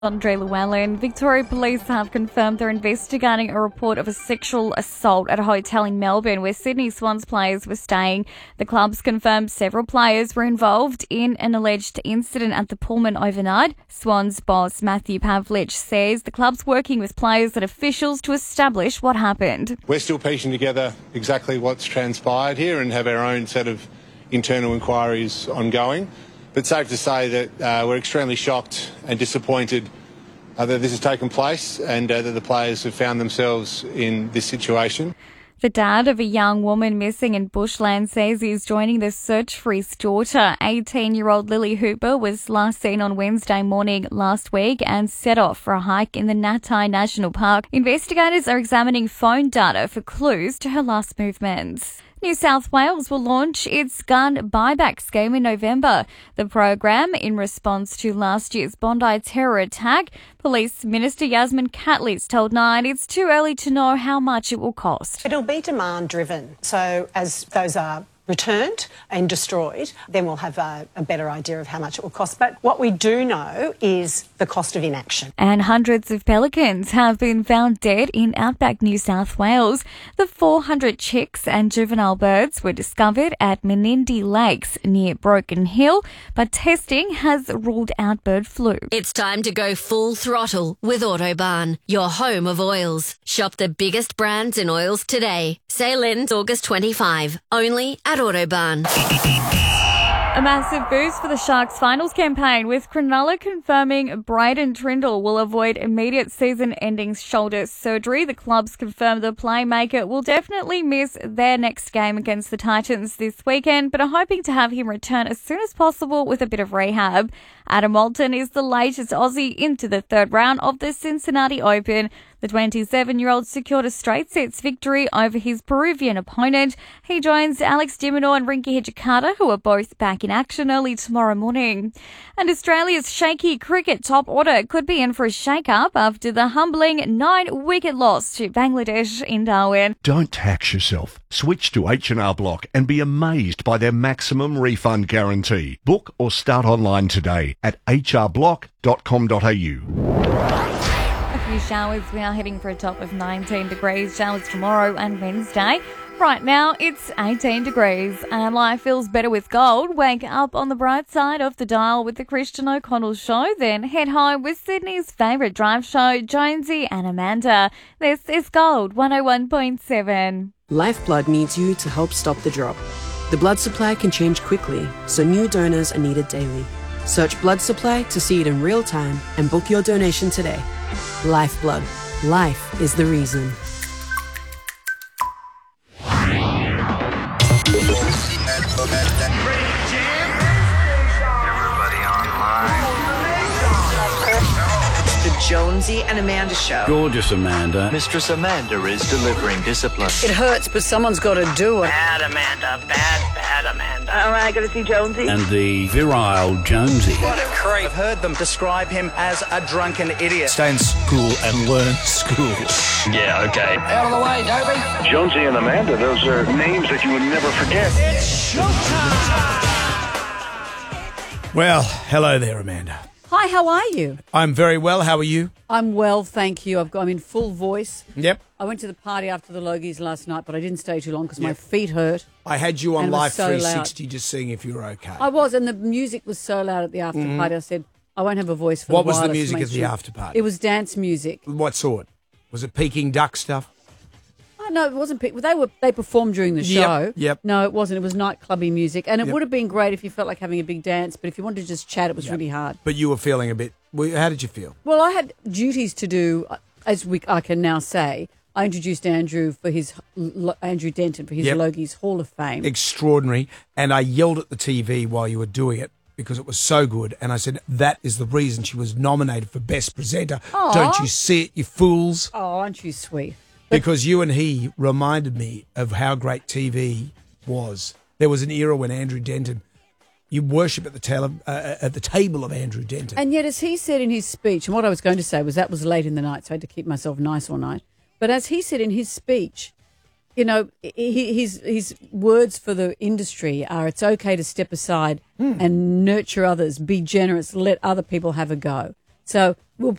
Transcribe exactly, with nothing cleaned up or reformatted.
Andre Llewellyn. Victoria Police have confirmed they're investigating a report of a sexual assault at a hotel in Melbourne where Sydney Swans players were staying. The club's confirmed several players were involved in an alleged incident at the Pullman overnight. Swans boss Matthew Pavlich says the club's working with players and officials to establish what happened. We're still piecing together exactly what's transpired here and have our own set of internal inquiries ongoing. But safe to say that uh, we're extremely shocked and disappointed uh, that this has taken place and uh, that the players have found themselves in this situation. The dad of a young woman missing in Bushland says he's joining the search for his daughter. eighteen-year-old Lily Hooper was last seen on Wednesday morning last week and set off for a hike in the Natai National Park. Investigators are examining phone data for clues to her last movements. New South Wales will launch its gun buyback scheme in November. The program, in response to last year's Bondi terror attack, Police Minister Yasmin Catlett told Nine it's too early to know how much it will cost. It'll be demand-driven, so as those are returned and destroyed, then we'll have a, a better idea of how much it will cost. But what we do know is the cost of inaction. And hundreds of pelicans have been found dead in outback New South Wales. The four hundred chicks and juvenile birds were discovered at Menindee Lakes near Broken Hill, but testing has ruled out bird flu. It's time to go full throttle with Autobarn, your home of oils. Shop the biggest brands in oils today. Sale ends August twenty-fifth, only at Autobarn. A massive boost for the Sharks finals campaign, with Cronulla confirming Braden Trindle will avoid immediate season-ending shoulder surgery. The clubs confirmed the playmaker will definitely miss their next game against the Titans this weekend, but are hoping to have him return as soon as possible with a bit of rehab. Adam Walton is the latest Aussie into the third round of the Cincinnati Open. The twenty-seven-year-old secured a straight sets victory over his Peruvian opponent. He joins Alex de Minaur and Rinky Hijikata, who are both back in action early tomorrow morning. And Australia's shaky cricket top order could be in for a shake-up after the humbling nine-wicket loss to Bangladesh in Darwin. Don't tax yourself. Switch to H and R Block and be amazed by their maximum refund guarantee. Book or start online today at h r block dot com dot a u. Few showers. We are heading for a top of nineteen degrees. Showers tomorrow and Wednesday. Right now, it's eighteen degrees and life feels better with gold. Wake up on the bright side of the dial with the Christian O'Connell Show. Then head home with Sydney's favourite drive show, Jonesy and Amanda. This is Gold one oh one point seven. Lifeblood needs you to help stop the drop. The blood supply can change quickly, so new donors are needed daily. Search blood supply to see it in real time and book your donation today. Lifeblood. Life is the reason. Everybody online. The Jonesy and Amanda Show. Gorgeous Amanda. Mistress Amanda is delivering discipline. It hurts, but someone's got to do it. Bad Amanda. Bad, bad Amanda. All right, got to see Jonesy. And the virile Jonesy. What a creep. I've heard them describe him as a drunken idiot. Stay in school and learn school. Yeah, okay. Out of the way, Dopey. Jonesy and Amanda, those are names that you would never forget. It's showtime. Well, hello there, Amanda. Hi, how are you? I'm very well. How are you? I'm well, thank you. I've got, I'm in full voice. Yep. I went to the party after the Logies last night, but I didn't stay too long because Yep. my feet hurt. I had you on And it was Live so three loud. sixty just seeing if you were okay. I was, and the music was so loud at the after Mhm. party. I said, I won't have a voice for What a was while. the Let's music make at the sure- after party? It was dance music. What sort? Was it Peking Duck stuff? Oh, no, it wasn't. pe- They were. They performed during the Yep, show. yep. No, it wasn't. It was nightclubby music, and it Yep. would have been great if you felt like having a big dance. But if you wanted to just chat, it was Yep. really hard. But you were feeling a bit... well, How did you feel? Well, I had duties to do, uh, as we I can now say. I introduced Andrew for his Lo- Andrew Denton for his Yep. Logies Hall of Fame. Extraordinary. And I yelled at the T V while you were doing it because it was so good. And I said, that is the reason she was nominated for Best Presenter. Aw. Don't you see it, you fools? Oh, aren't you sweet? Because you and he reminded me of how great T V was. There was an era when Andrew Denton, you worship at the, tele, uh, at the table of Andrew Denton. And yet, as he said in his speech, and what I was going to say was that was late in the night, so I had to keep myself nice all night. But as he said in his speech, you know, he, his his words for the industry are: it's okay to step aside Mm. and nurture others, be generous, let other people have a go. So we'll